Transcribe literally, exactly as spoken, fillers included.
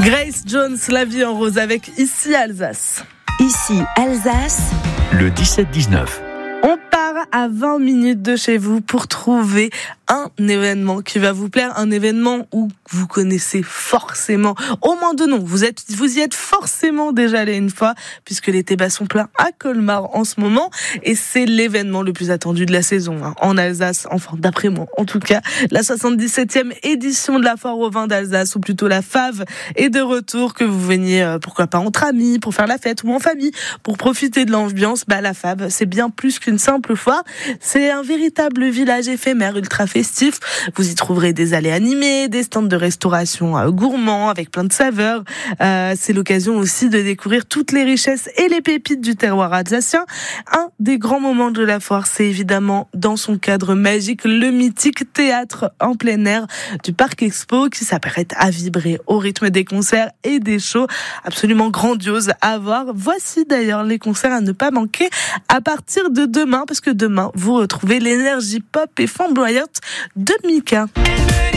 Grace Jones, La vie en rose avec Ici Alsace. Ici Alsace. Le dix-sept dix-neuf. On part à vingt minutes de chez vous pour trouver un événement qui va vous plaire, un événement où vous connaissez forcément, au moins de nom, vous êtes, vous y êtes forcément déjà allé une fois, puisque les débats sont pleins à Colmar en ce moment, et c'est l'événement le plus attendu de la saison, hein, en Alsace, enfin d'après moi en tout cas, la soixante-dix-septième édition de la foire au vin d'Alsace, ou plutôt la F A V, est de retour, que vous veniez, euh, pourquoi pas entre amis, pour faire la fête, ou en famille, pour profiter de l'ambiance. Bah la F A V, c'est bien plus qu'une simple foire, c'est un véritable village éphémère ultra festif. Vous y trouverez des allées animées, des stands de restauration euh, gourmands avec plein de saveurs. Euh, c'est l'occasion aussi de découvrir toutes les richesses et les pépites du terroir alsacien. Un des grands moments de la foire, c'est évidemment dans son cadre magique le mythique théâtre en plein air du Parc Expo qui s'apprête à vibrer au rythme des concerts et des shows absolument grandioses à voir. Voici d'ailleurs les concerts à ne pas manquer à partir de demain, parce que demain vous retrouvez l'énergie pop et flamboyante de Mika.